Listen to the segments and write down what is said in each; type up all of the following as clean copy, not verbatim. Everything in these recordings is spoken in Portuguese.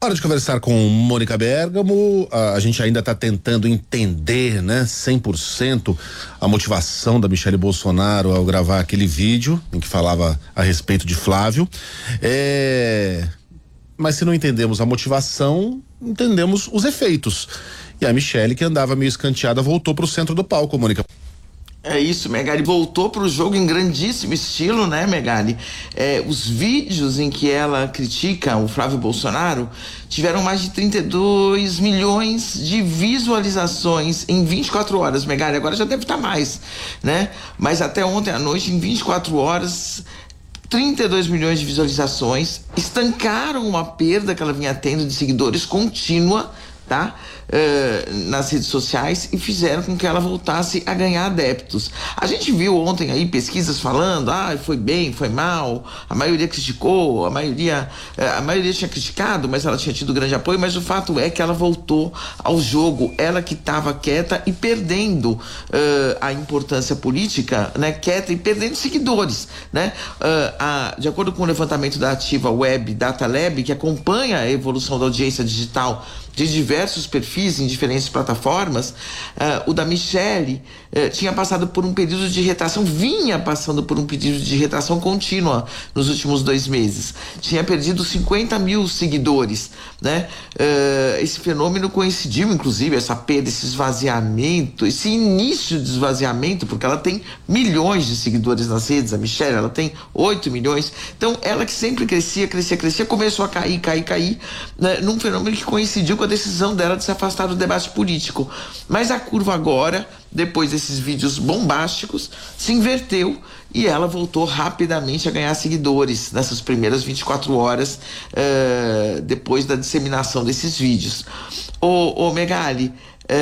Hora de conversar com Mônica Bergamo. A gente ainda está tentando entender, né, 100% a motivação da Michele Bolsonaro ao gravar aquele vídeo em que falava a respeito de Flávio. Mas se não entendemos a motivação, entendemos os efeitos. E a Michele, que andava meio escanteada, voltou para o centro do palco, Mônica. É isso, Megali, voltou pro jogo em grandíssimo estilo, né, Megali? Os vídeos em que ela critica o Flávio Bolsonaro tiveram mais de 32 milhões de visualizações em 24 horas, Megali. Agora já deve estar mais, né? Mas até ontem à noite, em 24 horas, 32 milhões de visualizações, estancaram uma perda que ela vinha tendo de seguidores contínua, tá? Nas redes sociais, e fizeram com que ela voltasse a ganhar adeptos. A gente viu ontem aí pesquisas falando, foi bem, foi mal, a maioria criticou, a maioria tinha criticado, mas ela tinha tido grande apoio. Mas o fato é que ela voltou ao jogo, ela que estava quieta e perdendo a importância política, né, quieta e perdendo seguidores, né? De acordo com o levantamento da Ativa Web Data Lab, que acompanha a evolução da audiência digital de diversos perfis em diferentes plataformas, o da Michele vinha passando por um período de retração contínua nos últimos 2 meses. Tinha perdido 50 mil seguidores, né? Esse fenômeno coincidiu, inclusive, essa perda, esse esvaziamento, esse início de esvaziamento, porque ela tem milhões de seguidores nas redes, a Michele, ela tem 8 milhões. Então, ela que sempre crescia, começou a cair, né, num fenômeno que coincidiu com a decisão dela de se afastar do debate político. Mas a curva agora, depois desses vídeos bombásticos, se inverteu e ela voltou rapidamente a ganhar seguidores nessas primeiras 24 horas depois da disseminação desses vídeos. Ô Megali,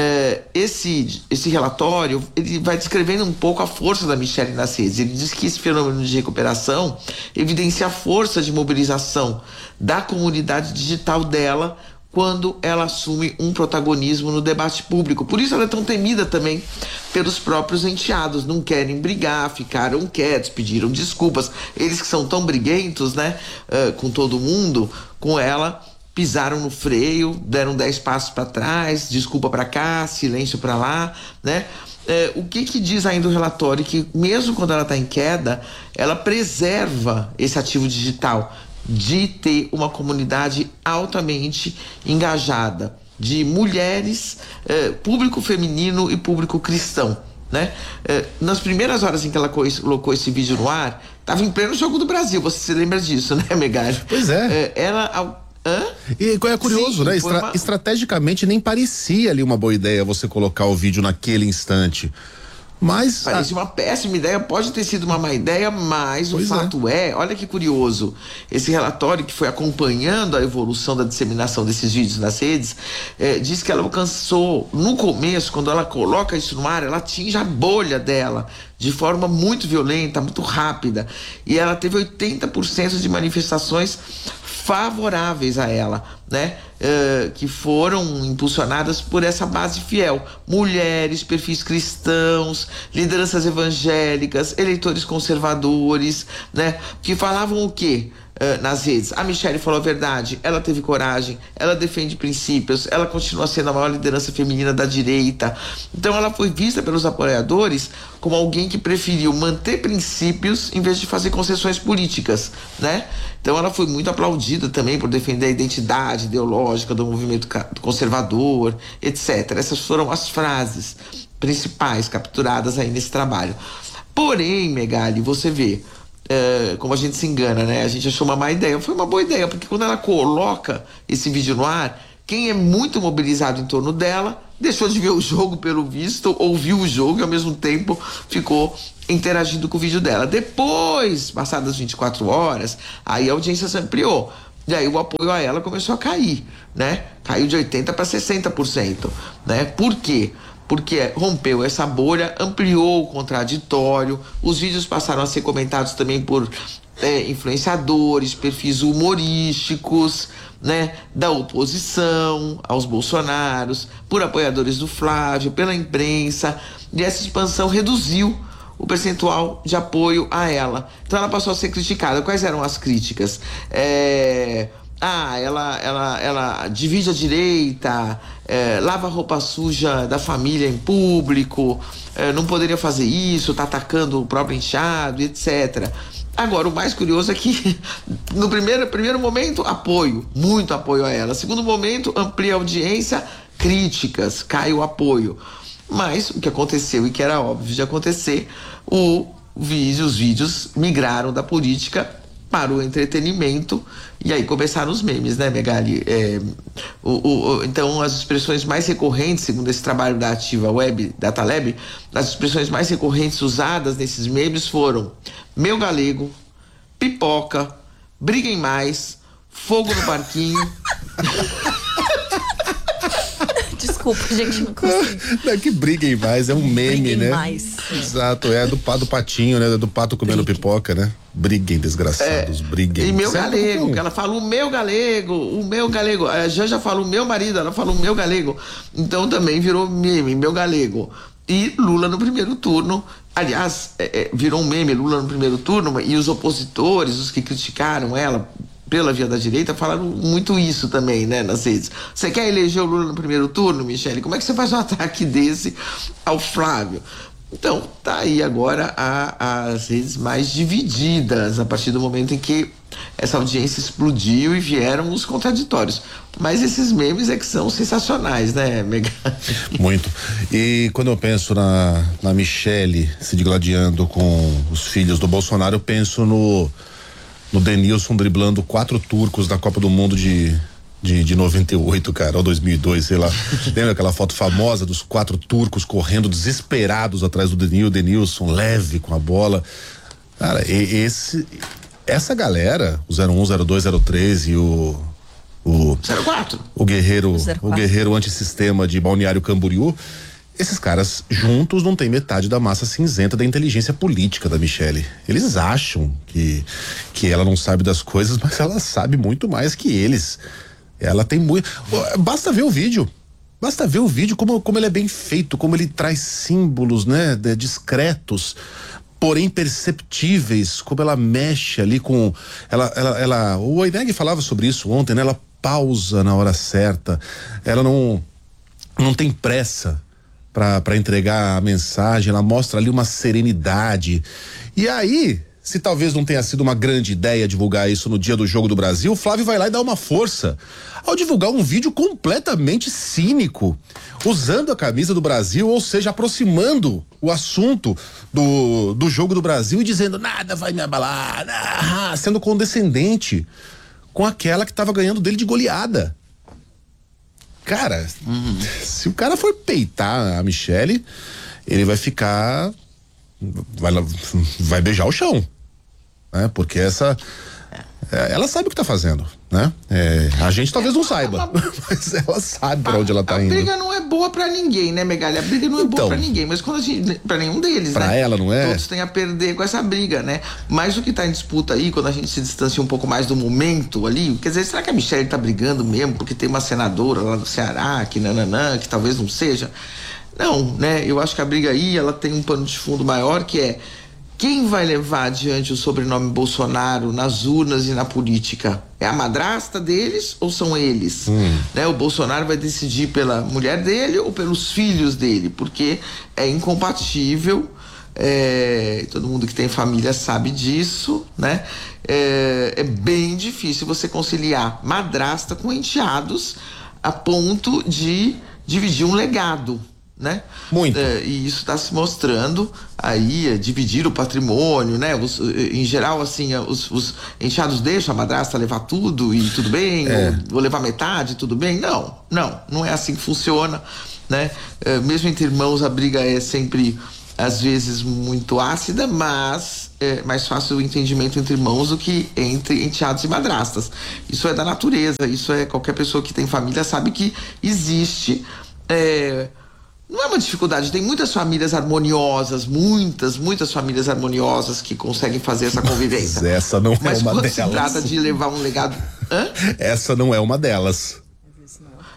esse relatório, ele vai descrevendo um pouco a força da Michele nas redes. Ele diz que esse fenômeno de recuperação evidencia a força de mobilização da comunidade digital dela quando ela assume um protagonismo no debate público. Por isso ela é tão temida também pelos próprios enteados. Não querem brigar, ficaram quietos, pediram desculpas. Eles que são tão briguentos, né, com todo mundo, com ela, pisaram no freio, deram 10 passos para trás, desculpa para cá, silêncio para lá, né? O que diz ainda o relatório? Que mesmo quando ela está em queda, ela preserva esse ativo digital de ter uma comunidade altamente engajada, de mulheres, público feminino e público cristão, né? Nas primeiras horas em que ela colocou esse vídeo no ar, estava em pleno Jogo do Brasil, você se lembra disso, né, Megali? Pois é. E é curioso, sim, né? Estrategicamente nem parecia ali uma boa ideia você colocar o vídeo naquele instante. Mas parece uma péssima ideia, pode ter sido uma má ideia, mas o fato olha que curioso, esse relatório que foi acompanhando a evolução da disseminação desses vídeos nas redes, diz que ela alcançou, no começo, quando ela coloca isso no ar, ela atinge a bolha dela de forma muito violenta, muito rápida, e ela teve 80% de manifestações favoráveis a ela, né? Que foram impulsionadas por essa base fiel, mulheres, perfis cristãos, lideranças evangélicas, eleitores conservadores, né? Que falavam o quê? Nas redes. A Michele falou a verdade, ela teve coragem, ela defende princípios, ela continua sendo a maior liderança feminina da direita. Então ela foi vista pelos apoiadores como alguém que preferiu manter princípios em vez de fazer concessões políticas, né? Então ela foi muito aplaudida também por defender a identidade ideológica do movimento conservador, etc. Essas foram as frases principais capturadas aí nesse trabalho. Porém, Megali, você vê como a gente se engana, né? A gente achou uma má ideia. Foi uma boa ideia, porque quando ela coloca esse vídeo no ar, quem é muito mobilizado em torno dela deixou de ver o jogo, pelo visto, ouviu o jogo e ao mesmo tempo ficou interagindo com o vídeo dela. Depois, passadas 24 horas, aí a audiência se ampliou. E aí o apoio a ela começou a cair, né? Caiu de 80% para 60%, né? Por quê? Porque rompeu essa bolha, ampliou o contraditório, os vídeos passaram a ser comentados também por influenciadores, perfis humorísticos, né, da oposição aos bolsonaros, por apoiadores do Flávio, pela imprensa, e essa expansão reduziu o percentual de apoio a ela. Então ela passou a ser criticada. Quais eram as críticas? ela divide a direita, lava a roupa suja da família em público, não poderia fazer isso, tá atacando o próprio enteado, etc. Agora, o mais curioso é que no primeiro momento, muito apoio a ela. Segundo momento, amplia a audiência, críticas, cai o apoio. Mas o que aconteceu e que era óbvio de acontecer, os vídeos migraram da política para o entretenimento e aí começaram os memes, né, Megali? Então, as expressões mais recorrentes, segundo esse trabalho da Ativa Web, Data Lab, as expressões mais recorrentes usadas nesses memes foram meu galego, pipoca, briguem mais, fogo no parquinho. Desculpa, gente, não consigo. Não é que briguem mais, é um meme, briguem né? Mais. Exato, é do patinho, né? Do pato comendo pipoca, né? Briguem, desgraçados, briguem. E meu galego, que ela fala o meu galego. A Janja fala o meu marido, ela fala o meu galego. Então também virou meme, meu galego. E Lula no primeiro turno, aliás, virou um meme Lula no primeiro turno, e os opositores, os que criticaram ela pela via da direita, falaram muito isso também, né, nas redes. Você quer eleger o Lula no primeiro turno, Michele? Como é que você faz um ataque desse ao Flávio? Então, tá aí agora as redes mais divididas, a partir do momento em que essa audiência explodiu e vieram os contraditórios. Mas esses memes é que são sensacionais, né, Megan? Muito. E quando eu penso na Michele se digladiando com os filhos do Bolsonaro, eu penso no Denilson driblando 4 turcos da Copa do Mundo de 98, cara, ou 2002, sei lá. Lembra aquela foto famosa dos 4 turcos correndo desesperados atrás do Denilson, leve com a bola? Cara, essa galera, o 01, 02, 03 e o 04. O guerreiro antissistema de Balneário Camboriú, esses caras juntos não tem metade da massa cinzenta da inteligência política da Michele. Eles acham que ela não sabe das coisas, mas ela sabe muito mais que eles. Ela tem muito. Basta ver o vídeo. Como ele é bem feito, como ele traz símbolos, né, discretos, porém perceptíveis, como ela mexe ali com o Oineg falava sobre isso ontem, né? Ela pausa na hora certa, ela não tem pressa para entregar a mensagem, ela mostra ali uma serenidade. E aí, se talvez não tenha sido uma grande ideia divulgar isso no dia do Jogo do Brasil, o Flávio vai lá e dá uma força ao divulgar um vídeo completamente cínico, usando a camisa do Brasil, ou seja, aproximando o assunto do Jogo do Brasil e dizendo nada vai me abalar, sendo condescendente com aquela que estava ganhando dele de goleada. Cara, se o cara for peitar a Michele, ele vai ficar, vai beijar o chão, né? Porque ela sabe o que tá fazendo, né? A gente talvez não saiba, mas ela sabe pra onde ela tá indo. A briga não é boa pra ninguém, né, Megali? A briga não é boa pra ninguém, mas quando pra nenhum deles, pra né? ela não é? Todos têm a perder com essa briga, né? Mas o que tá em disputa aí, quando a gente se distancia um pouco mais do momento ali, quer dizer, será que a Michele tá brigando mesmo porque tem uma senadora lá do Ceará, que talvez não seja? Não, né? Eu acho que a briga aí, ela tem um pano de fundo maior, que é quem vai levar adiante o sobrenome Bolsonaro nas urnas e na política? É a madrasta deles ou são eles? Né? O Bolsonaro vai decidir pela mulher dele ou pelos filhos dele? Porque é incompatível, todo mundo que tem família sabe disso, né? É bem difícil você conciliar madrasta com enteados a ponto de dividir um legado, né? Muito. E isso está se mostrando aí, dividir o patrimônio, né? Em geral, assim, os enteados deixam a madrasta levar tudo e tudo bem, ou levar metade, tudo bem. Não é assim que funciona, né? Mesmo entre irmãos a briga é sempre, às vezes, muito ácida, mas é mais fácil o entendimento entre irmãos do que entre enteados e madrastas. Isso é da natureza, isso qualquer pessoa que tem família sabe que existe. Não é uma dificuldade, tem muitas famílias harmoniosas, muitas famílias harmoniosas que conseguem fazer essa convivência. Mas essa não é uma delas. Mas quando se trata de levar um legado... Essa não é uma delas.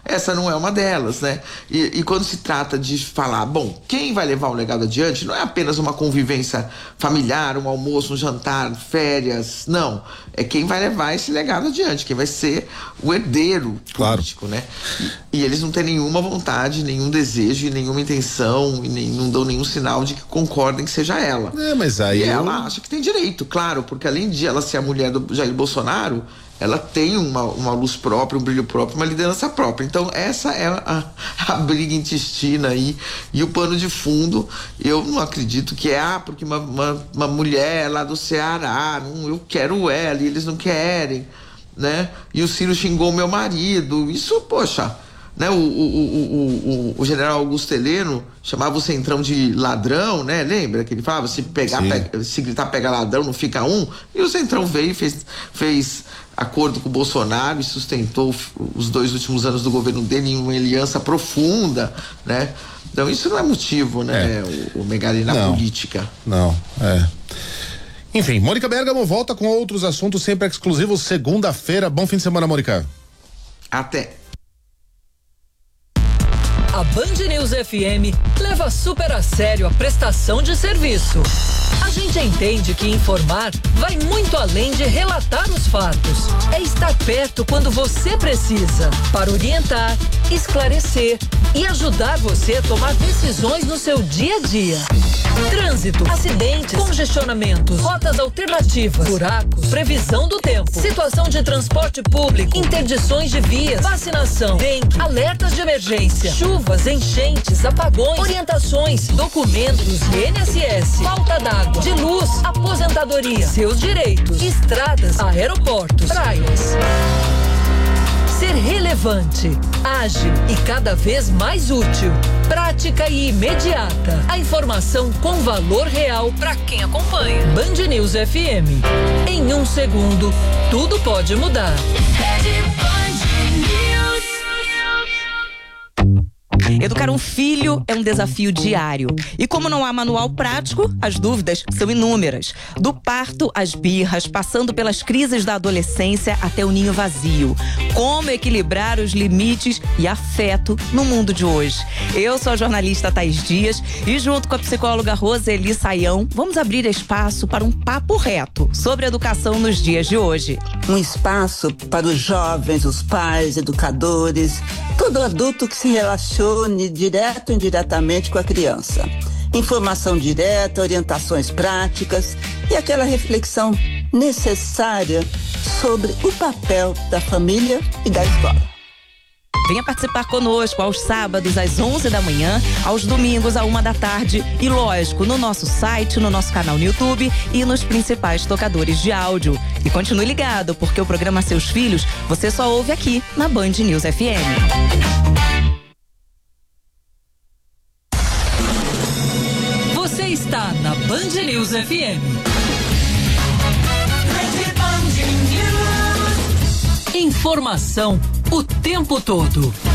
essa não é uma delas, né? E quando se trata de falar, bom, quem vai levar o legado adiante não é apenas uma convivência familiar, um almoço, um jantar, férias, não. É quem vai levar esse legado adiante, quem vai ser o herdeiro político, né? E eles não têm nenhuma vontade, nenhum desejo, nenhuma intenção, e não dão nenhum sinal de que concordem que seja ela. Mas aí ela acha que tem direito, claro, porque além de ela ser a mulher do Jair Bolsonaro, ela tem uma luz própria, um brilho próprio, uma liderança própria. Então essa é a briga intestina aí e o pano de fundo. Eu não acredito que porque uma mulher lá do Ceará, eu quero ela e eles não querem, né? E o Ciro xingou meu marido, isso, poxa, né? O general Augusto Heleno chamava o Centrão de ladrão, né? Lembra que ele falava, se gritar pega ladrão, não fica um. E o Centrão veio e fez acordo com o Bolsonaro e sustentou os 2 últimos anos do governo dele em uma aliança profunda, né? Então isso não é motivo, né? O Megali na política. Não, Enfim, Mônica Bergamo volta com outros assuntos sempre exclusivos segunda-feira. Bom fim de semana, Mônica. Até. A Band News FM leva super a sério a prestação de serviço. A gente entende que informar vai muito além de relatar os fatos. É estar perto quando você precisa, para orientar, esclarecer e ajudar você a tomar decisões no seu dia a dia. Trânsito, acidentes, congestionamentos, rotas alternativas, buracos, previsão do tempo, situação de transporte público, interdições de vias, vacinação, dengue, alertas de emergência, chuvas, enchentes, apagões, orientações, documentos, INSS, falta d'água, de luz, aposentadoria, seus direitos, estradas, aeroportos, praias. Ser relevante, ágil e cada vez mais útil, prática e imediata. A informação com valor real para quem acompanha. Band News FM. Em 1 segundo, tudo pode mudar. Educar um filho é um desafio diário. E como não há manual prático, as dúvidas são inúmeras. Do parto às birras, passando pelas crises da adolescência até o ninho vazio. Como equilibrar os limites e afeto no mundo de hoje? Eu sou a jornalista Thaís Dias e junto com a psicóloga Roseli Saião, vamos abrir espaço para um papo reto sobre educação nos dias de hoje. Um espaço para os jovens, os pais, educadores, todo adulto que se relacione direto ou indiretamente com a criança. Informação direta, orientações práticas e aquela reflexão necessária sobre o papel da família e da escola. Venha participar conosco aos sábados às 11 da manhã, aos domingos à 1 da tarde e, lógico, no nosso site, no nosso canal no YouTube e nos principais tocadores de áudio. E continue ligado, porque o programa Seus Filhos você só ouve aqui na Band News FM. Você está na Band News FM. Informação o tempo todo.